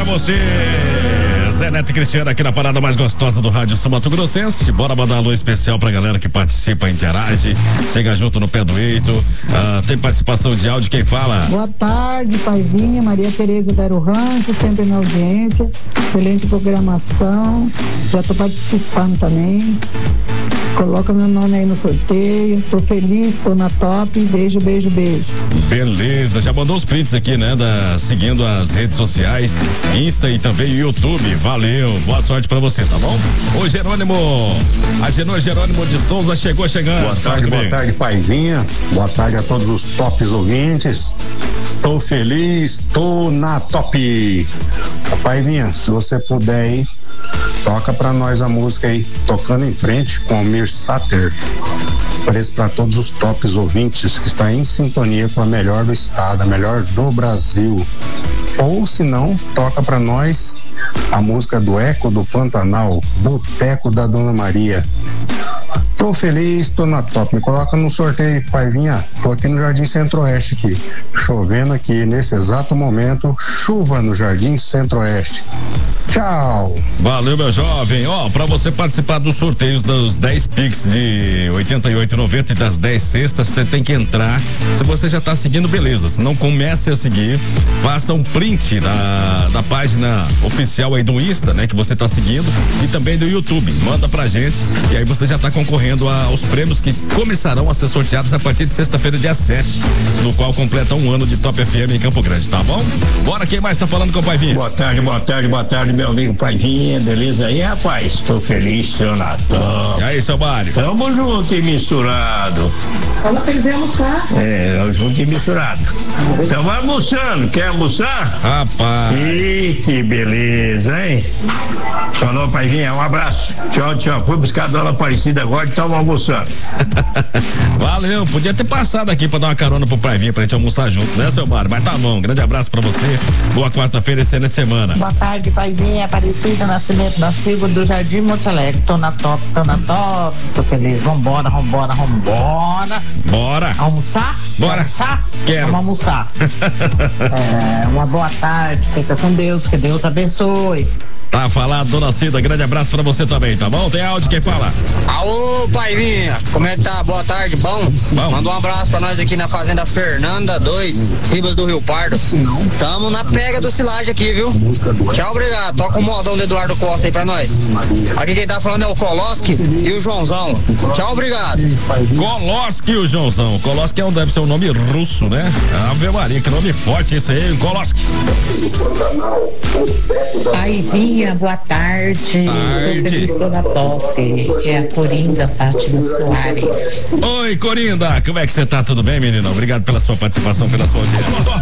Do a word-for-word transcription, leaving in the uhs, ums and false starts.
você. Zé Neto e Cristiano aqui na parada mais gostosa do Rádio Sul Mato Grossense. Bora mandar um alô especial pra galera que participa, interage, chega junto no pé do eito. Ah, tem participação de áudio, quem fala? Boa tarde, Paivinha, Maria Tereza da Aero Rancho, sempre na audiência. Excelente programação. Já tô participando também. Coloca meu nome aí no sorteio. Tô feliz, tô na top. Beijo, beijo, beijo. Beleza, já mandou os prints aqui, né? Da, seguindo as redes sociais, Insta e também YouTube. Valeu, boa sorte pra você, tá bom? Ô Jerônimo, a Genô Jerônimo de Souza chegou chegando. Boa tarde, boa tarde, Paivinha. Boa tarde a todos os tops ouvintes. Tô feliz, tô na top. Paivinha, se você puder aí, toca pra nós a música aí, Tocando em Frente, com Almir Sater. Ofereço para todos os tops ouvintes que estão em sintonia com a melhor do estado, a melhor do Brasil. Ou se não, toca para nós a música do Eco do Pantanal, Boteco da Dona Maria. Tô feliz, tô na top. Me coloca no sorteio, Paivinha. Tô aqui no Jardim Centro-Oeste aqui. Chovendo aqui nesse exato momento. Chuva no Jardim Centro-Oeste. Tchau. Valeu, meu jovem. Ó, oh, pra você participar dos sorteios dos dez Pix de oitenta e oito e noventa e das dez cestas, você tem que entrar. Se você já tá seguindo, beleza. Se não, comece a seguir. Faça um print da, da página oficial aí do Insta, né? Que você tá seguindo. E também do YouTube. Manda pra gente. E aí você já tá concorrendo aos prêmios que começarão a ser sorteados a partir de sexta-feira, dia sete, no qual completa um ano de Top F M em Campo Grande, tá bom? Bora, quem mais tá falando com o Paivinha? Boa tarde, boa tarde, boa tarde, meu amigo Paivinha, beleza aí, rapaz? Tô feliz, tô na top. E aí, seu Mário? Tamo junto e misturado. Fala pra ele vir almoçar. É, junto e misturado. Tamo almoçando, quer almoçar? Rapaz. Ih, que beleza, hein? Falou, Paivinha, um abraço. Tchau, tchau. Fui buscar a dona Aparecida agora e tamo almoçando. Valeu, podia ter passado aqui pra dar uma carona pro Paivinha pra gente almoçar junto, né, seu Mário? Mas tá bom, grande abraço pra você. Boa quarta-feira e excelente semana. Boa tarde, Paivinha, Aparecida, Nascimento da Silva do Jardim Monte Alegre. Tô na top, tô na top, sou feliz. Vambora, vambora, vambora. Bora. Almoçar? Bora. Almoçar? Quero. Vamos almoçar. É, uma boa tarde, fica com Deus, que Deus abençoe. Tá falado, dona Cida, grande abraço pra você também, tá bom? Tem áudio, quem fala? Alô, Paivinha, como é que tá? Boa tarde, bom? Bom. Manda um abraço pra nós aqui na Fazenda Fernanda dois, Ribas do Rio Pardo. Tamo na pega do silagem aqui, viu? Tchau, obrigado. Toca o modão do Eduardo Costa aí pra nós. Aqui quem tá falando é o Koloski e o Joãozão. Tchau, obrigado. Koloski e o Joãozão. Koloski é um, deve ser um nome russo, né? Ave Maria, que nome forte esse aí, Koloski. Paivinha, boa tarde. Tarde. Tô feliz, tô na top. É a Corinda Fátima Soares. Oi, Corinda, como é que você tá? Tudo bem, menina? Obrigado pela sua participação, pela sua audiência.